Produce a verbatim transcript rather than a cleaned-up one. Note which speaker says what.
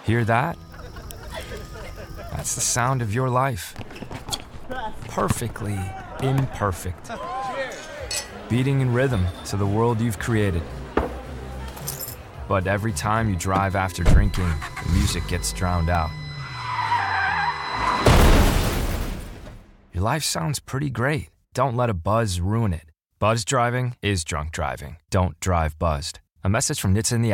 Speaker 1: Hear that? That's the sound of your life. Perfectly imperfect. Beating in rhythm to the world you've created. But every time you drive after drinking, the music gets drowned out. Your life sounds pretty great. Don't let a buzz ruin it. Buzz driving is drunk driving. Don't drive buzzed. A message from N H T S A and the